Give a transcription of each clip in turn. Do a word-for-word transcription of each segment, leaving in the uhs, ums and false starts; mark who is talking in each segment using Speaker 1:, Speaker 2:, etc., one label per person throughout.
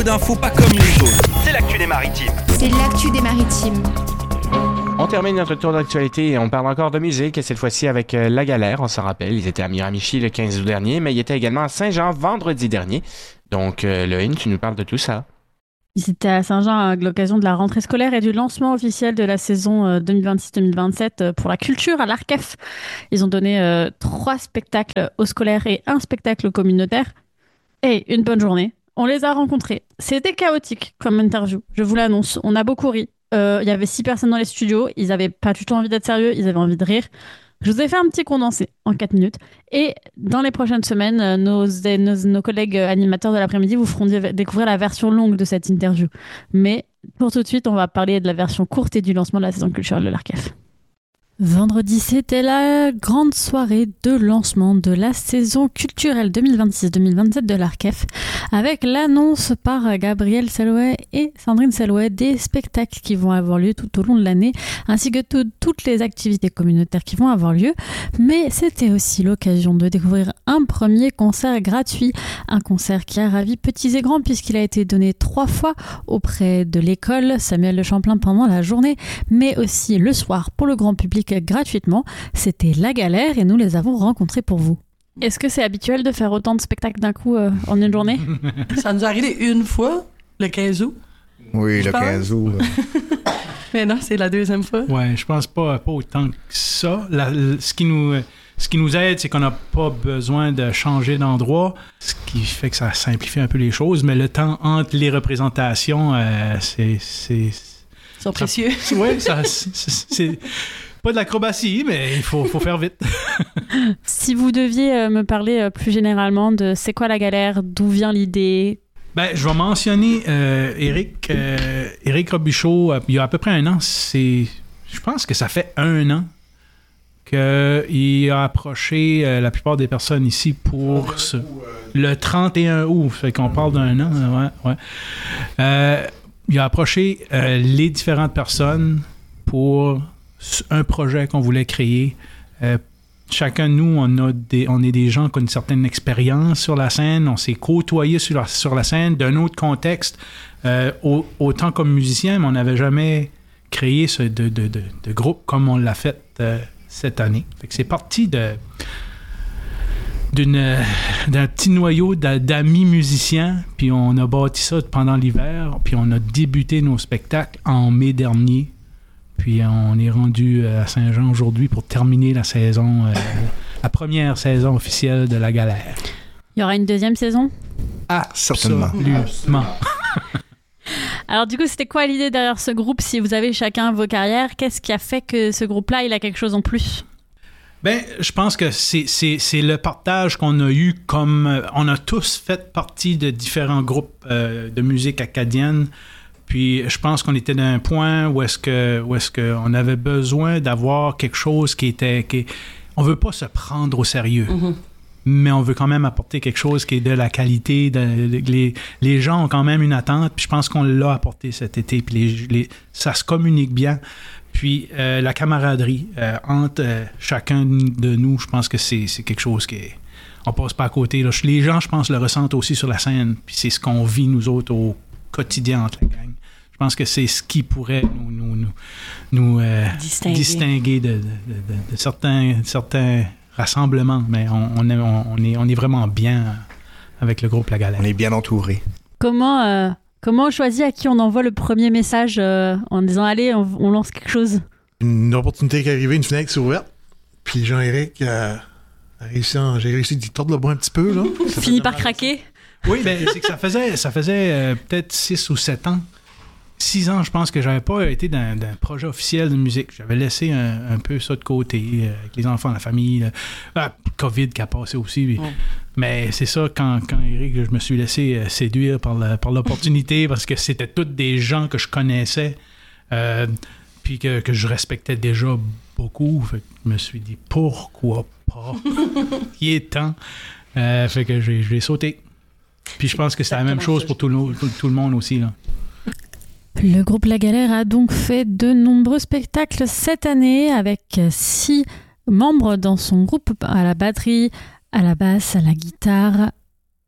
Speaker 1: d'infos pas comme les autres. C'est l'actu des maritimes.
Speaker 2: C'est l'actu des maritimes.
Speaker 3: On termine notre tour d'actualité et on parle encore de musique, cette fois-ci avec euh, La Galère. On se rappelle, ils étaient à Miramichi le quinze août dernier, mais ils étaient également à Saint-Jean vendredi dernier. Donc, euh, Loïne, tu nous parles de tout ça.
Speaker 4: Ils étaient à Saint-Jean à l'occasion de la rentrée scolaire et du lancement officiel de la saison deux mille vingt-six deux mille vingt-sept pour la culture à l'Arkef. Ils ont donné euh, trois spectacles aux scolaires et un spectacle communautaire. Et une bonne journée. On les a rencontrés. C'était chaotique comme interview, je vous l'annonce. On a beaucoup ri. Euh, Il y avait six personnes dans les studios. Ils n'avaient pas du tout envie d'être sérieux. Ils avaient envie de rire. Je vous ai fait un petit condensé en quatre minutes. Et dans les prochaines semaines, nos, nos, nos collègues animateurs de l'après-midi vous feront découvrir la version longue de cette interview. Mais pour tout de suite, on va parler de la version courte et du lancement de la saison culturelle de l'Arkef. Vendredi, c'était la grande soirée de lancement de la saison culturelle deux mille vingt-six deux mille vingt-sept de l'Arkef, avec l'annonce par Gabriel Salouet et Sandrine Salouet des spectacles qui vont avoir lieu tout au long de l'année, ainsi que tout, toutes les activités communautaires qui vont avoir lieu. Mais c'était aussi l'occasion de découvrir un premier concert gratuit, un concert qui a ravi petits et grands puisqu'il a été donné trois fois auprès de l'école Samuel de Champlain pendant la journée, mais aussi le soir pour le grand public gratuitement. C'était La Galère et nous les avons rencontrés pour vous. Est-ce que c'est habituel de faire autant de spectacles d'un coup euh, en une journée?
Speaker 5: Ça nous est arrivé une fois, le quinze août.
Speaker 6: Oui,
Speaker 5: je
Speaker 6: le
Speaker 5: pense.
Speaker 6: quinze août.
Speaker 5: Mais non, c'est la deuxième fois.
Speaker 7: Ouais, je pense pas, pas autant que ça. La, ce, qui nous, ce qui nous aide, c'est qu'on n'a pas besoin de changer d'endroit, ce qui fait que ça simplifie un peu les choses, mais le temps entre les représentations, euh, c'est... c'est
Speaker 5: Ils sont précieux.
Speaker 7: Oui, ça, c'est... c'est pas de l'acrobatie, mais il faut, faut faire vite.
Speaker 4: Si vous deviez euh, me parler euh, plus généralement de c'est quoi La Galère, d'où vient l'idée? Ben,
Speaker 7: je vais mentionner euh, Éric, euh, Éric Robichaud, euh, il y a à peu près un an, c'est, je pense que ça fait un an qu'il a approché euh, la plupart des personnes ici pour ce, le trente et un août, fait qu'on parle d'un an, ouais, ouais. Euh, il a approché euh, les différentes personnes pour un projet qu'on voulait créer. Euh, chacun de nous, on, a des, on est des gens qui ont une certaine expérience sur la scène, on s'est côtoyés sur la, sur la scène d'un autre contexte, euh, au, autant comme musicien, mais on n'avait jamais créé ce, de, de, de, de groupe comme on l'a fait euh, cette année. Fait que c'est parti de, d'une, d'un petit noyau d'amis musiciens, puis on a bâti ça pendant l'hiver, puis on a débuté nos spectacles en mai dernier. Puis on est rendu à Saint-Jean aujourd'hui pour terminer la saison, euh, la première saison officielle de La Galère.
Speaker 4: Il y aura une deuxième saison?
Speaker 6: Ah, certainement.
Speaker 7: Absolument.
Speaker 4: Alors du coup, c'était quoi l'idée derrière ce groupe? Si vous avez chacun vos carrières, qu'est-ce qui a fait que ce groupe-là, il a quelque chose en plus?
Speaker 7: Ben, je pense que c'est, c'est, c'est le partage qu'on a eu comme... Euh, on a tous fait partie de différents groupes euh, de musique acadienne. Puis je pense qu'on était d'un point où est-ce que où est-ce que on avait besoin d'avoir quelque chose qui était qui on veut pas se prendre au sérieux, mm-hmm. mais on veut quand même apporter quelque chose qui est de la qualité. De, de, les les gens ont quand même une attente. Puis je pense qu'on l'a apporté cet été. Puis les, les ça se communique bien. Puis euh, la camaraderie euh, entre euh, chacun de nous, je pense que c'est c'est quelque chose qui est, on passe pas à côté. Là. Les gens, je pense, le ressentent aussi sur la scène. Puis c'est ce qu'on vit nous autres au quotidien entre la gang. Je pense que c'est ce qui pourrait nous, nous, nous, nous euh, distinguer, distinguer de, de, de, de certains, certains rassemblements. Mais on, on, est, on, est, on est vraiment bien avec le groupe La Galère.
Speaker 6: On est bien entouré.
Speaker 4: Comment, euh, comment on choisit à qui on envoie le premier message euh, en disant « Allez, on, on lance quelque chose ».
Speaker 8: Une opportunité qui est arrivée, une fenêtre s'est ouverte. Puis Jean-Éric euh, a réussi, à, j'ai réussi d'y tordre le bras un petit peu. Là.
Speaker 4: Fini par craquer.
Speaker 7: Oui, ben, c'est que ça faisait, ça faisait euh, peut-être six ou sept ans. Six ans, je pense que j'avais pas été dans, dans un projet officiel de musique. J'avais laissé un, un peu ça de côté, euh, avec les enfants, la famille. Le ah, COVID qui a passé aussi. Puis, ouais. Mais c'est ça, quand, quand Éric, je me suis laissé euh, séduire par, la, par l'opportunité, parce que c'était tous des gens que je connaissais, euh, puis que, que je respectais déjà beaucoup. Fait que je me suis dit, pourquoi pas? Il est temps. Euh, fait que j'ai, j'ai sauté. Puis je pense que c'est la même chose pour tout le, tout, tout le monde aussi, là.
Speaker 4: Le groupe La Galère a donc fait de nombreux spectacles cette année avec six membres dans son groupe, à la batterie, à la basse, à la guitare,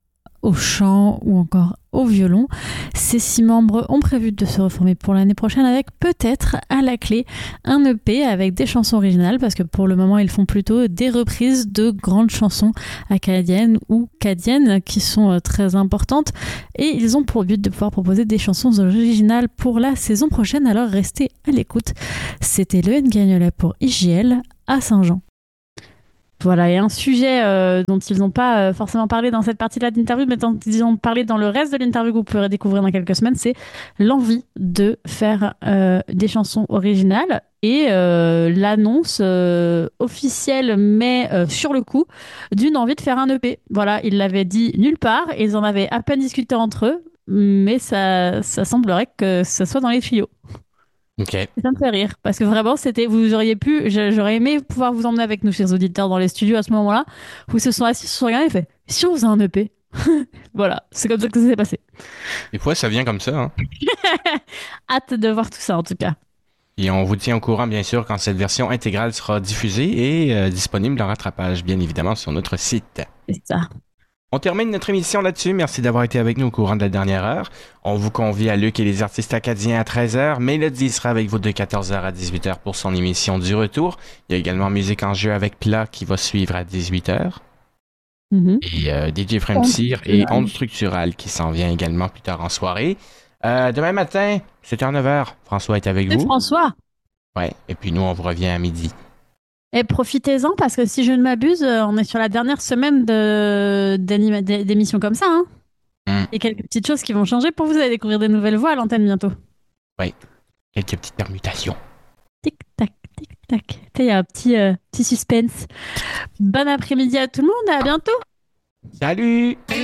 Speaker 4: au chant ou encore au violon. Ces six membres ont prévu de se reformer pour l'année prochaine avec peut-être à la clé un E P avec des chansons originales parce que pour le moment ils font plutôt des reprises de grandes chansons acadiennes ou cadiennes qui sont très importantes et ils ont pour but de pouvoir proposer des chansons originales pour la saison prochaine, alors restez à l'écoute. C'était le N Gagnolet pour I J L à Saint-Jean. Voilà, et un sujet euh, dont ils n'ont pas euh, forcément parlé dans cette partie-là d'interview, mais dont ils ont parlé dans le reste de l'interview que vous pourrez découvrir dans quelques semaines, c'est l'envie de faire euh, des chansons originales et euh, l'annonce euh, officielle, mais euh, sur le coup, d'une envie de faire un E P. Voilà, ils l'avaient dit nulle part, et ils en avaient à peine discuté entre eux, mais ça, ça semblerait que ça soit dans les tuyaux.
Speaker 3: Ok.
Speaker 4: Ça me fait rire parce que vraiment c'était, vous auriez pu, j'aurais aimé pouvoir vous emmener avec nous, chers auditeurs, dans les studios à ce moment-là où ils se sont assis, se sont regardés et fait si on faisait un E P. Voilà, c'est comme ça que ça s'est passé.
Speaker 3: Des fois ça vient comme ça, hein.
Speaker 4: Hâte de voir tout ça en tout cas.
Speaker 3: Et on vous tient au courant bien sûr quand cette version intégrale sera diffusée et euh, disponible en rattrapage bien évidemment sur notre site.
Speaker 4: C'est ça.
Speaker 3: On termine notre émission là-dessus. Merci d'avoir été avec nous au courant de la dernière heure. On vous convie à Luc et les artistes acadiens à treize heures. Mélodie sera avec vous de quatorze heures à dix-huit heures pour son émission du retour. Il y a également Musique en jeu avec Plat qui va suivre à dix-huit heures. Mm-hmm. Et euh, D J Fremsir et Onde Structurale qui s'en vient également plus tard en soirée. Euh, demain matin, sept heures neuf heures, François est avec
Speaker 4: C'est
Speaker 3: vous.
Speaker 4: François.
Speaker 3: Ouais. Et puis nous, on vous revient à midi.
Speaker 4: Et profitez-en parce que si je ne m'abuse, on est sur la dernière semaine de, d'émissions comme ça. Hein. Mm. Et quelques petites choses qui vont changer pour vous. Vous allez découvrir des nouvelles voix à l'antenne bientôt.
Speaker 3: Oui, quelques petites permutations.
Speaker 4: Tic-tac, tic-tac. Il y a un petit, euh, petit suspense. Bon après-midi à tout le monde, à bientôt.
Speaker 3: Salut!